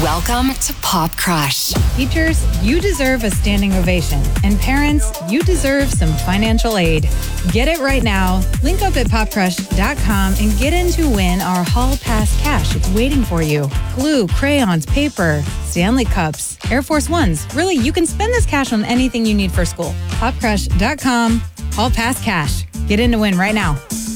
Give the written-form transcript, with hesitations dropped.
Welcome to Pop Crush. Teachers, you deserve a standing ovation. And parents, you deserve some financial aid. Get it right now. Link up at popcrush.com and get in to win our Hall Pass cash. It's waiting for you. Glue, crayons, paper, Stanley Cups, Air Force Ones. Really, you can spend this cash on anything you need for school. Popcrush.com, Hall Pass cash. Get in to win right now.